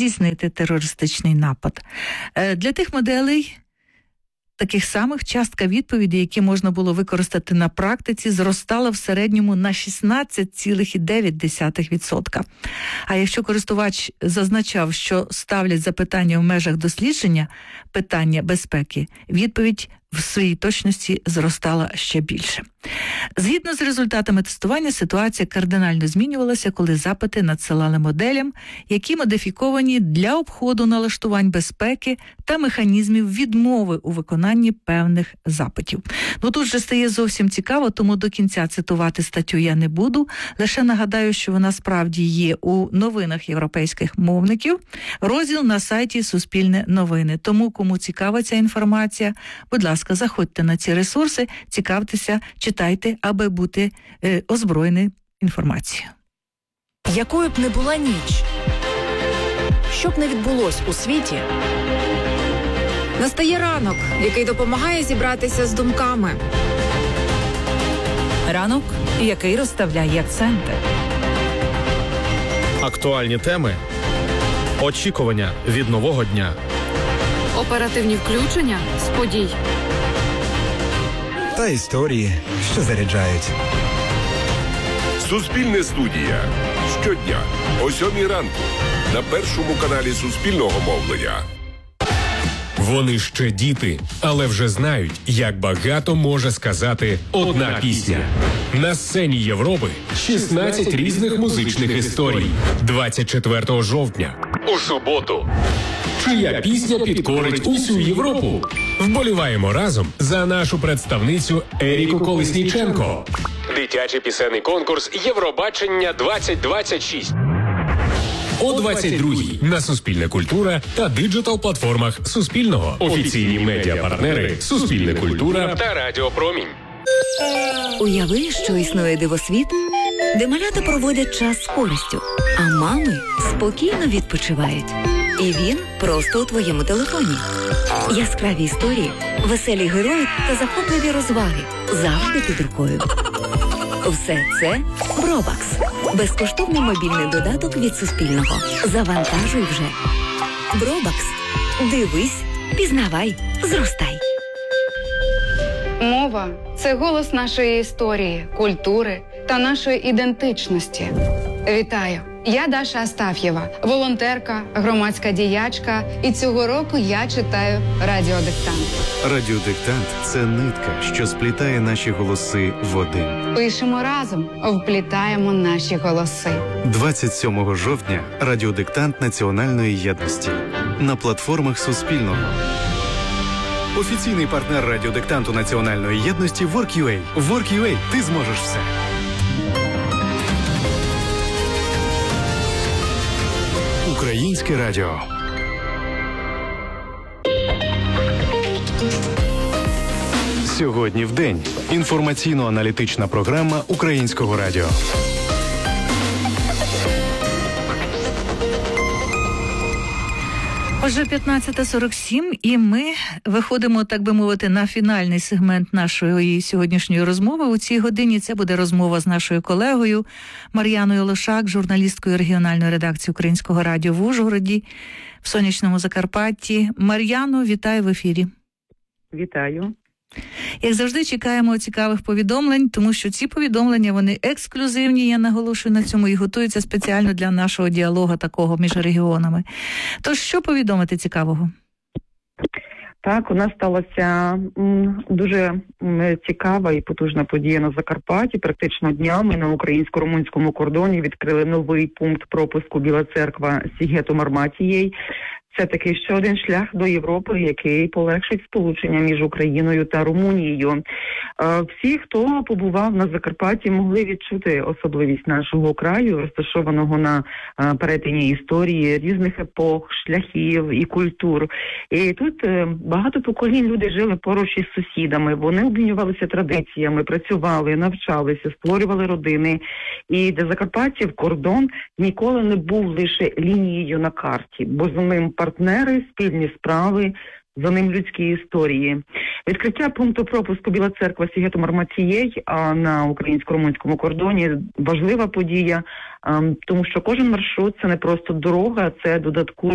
здійснити терористичний напад. Для тих моделей, таких самих, частка відповідей, які можна було використати на практиці, зростала в середньому на 16,9%. А якщо користувач зазначав, що ставлять запитання в межах дослідження питання безпеки, відповідь в своїй точності зростала ще більше. Згідно з результатами тестування, ситуація кардинально змінювалася, коли запити надсилали моделям, які модифіковані для обходу налаштувань безпеки та механізмів відмови у виконанні певних запитів. Тут же стає зовсім цікаво, тому до кінця цитувати статтю я не буду. Лише нагадаю, що вона справді є у новинах європейських мовників. Розділ на сайті Суспільне новини. Тому, кому цікава ця інформація, будь ласка, заходьте на ці ресурси, цікавтеся, читайте, аби бути озброєною інформацією. Якою б не була ніч, що б не відбулось у світі, настає ранок, який допомагає зібратися з думками. Ранок, який розставляє акценти. Актуальні теми. Очікування від нового дня. Оперативні включення з подій. Та історії, що заряджають. Суспільне студія. Щодня о 7:00 ранку на першому каналі Суспільного мовлення. Вони ще діти, але вже знають, як багато може сказати одна пісня. На сцені Європи 16 різних музичних історій. 24 жовтня. У суботу. Чия пісня підкорить усю Європу? Вболіваємо разом за нашу представницю Еріку Колесніченко. Дитячий пісенний конкурс Євробачення 2026. О 22-й на Суспільне культура та диджитал-платформах Суспільного. Офіційні медіапартнери Суспільне культура та Радіо Промінь. Уяви, що існує дивосвіт, де малята проводять час з користю, а мами спокійно відпочивають. І він просто у твоєму телефоні. Яскраві історії, веселі герої та захопливі розваги завжди під рукою. Все це Бробакс. Безкоштовний мобільний додаток від Суспільного. Завантажуй вже. Бробакс. Дивись, пізнавай, зростай. Мова – це голос нашої історії, культури та нашої ідентичності. Вітаю! Я Даша Астаф'єва, волонтерка, громадська діячка, і цього року я читаю «Радіодиктант». «Радіодиктант» – це нитка, що сплітає наші голоси в один. Пишемо разом, вплітаємо наші голоси. 27 жовтня «Радіодиктант Національної єдності» на платформах Суспільного. Офіційний партнер «Радіодиктанту Національної єдності» Work.ua. Work.ua – ти зможеш все. Українське радіо. Сьогодні в день. Інформаційно-аналітична програма Українського радіо. Отже, 15:47, і ми виходимо, так би мовити, на фінальний сегмент нашої сьогоднішньої розмови. У цій годині це буде розмова з нашою колегою Мар'яною Лошак, журналісткою регіональної редакції Українського радіо в Ужгороді, в сонячному Закарпатті. Мар'яно, вітаю в ефірі. Вітаю. Як завжди, чекаємо цікавих повідомлень, тому що ці повідомлення, вони ексклюзивні, я наголошую на цьому, і готуються спеціально для нашого діалогу такого між регіонами. Тож, що повідомити цікавого? Так, у нас сталася дуже цікава і потужна подія на Закарпатті. Практично днями на українсько-румунському кордоні відкрили новий пункт пропуску Біла Церква Сігету-Марматієй. Це такий ще один шлях до Європи, який полегшить сполучення між Україною та Румунією. Всі, хто побував на Закарпатті, могли відчути особливість нашого краю, розташованого на перетині історії різних епох, шляхів і культур. І тут багато поколінь люди жили поруч із сусідами, вони обмінювалися традиціями, працювали, навчалися, створювали родини. І для закарпатців кордон ніколи не був лише лінією на карті, бо за ним партнери, спільні справи, за ним людські історії. Відкриття пункту пропуску Біла Церква Сігету-Марматієй на українсько-румунському кордоні важлива подія, тому що кожен маршрут – це не просто дорога, це додаткові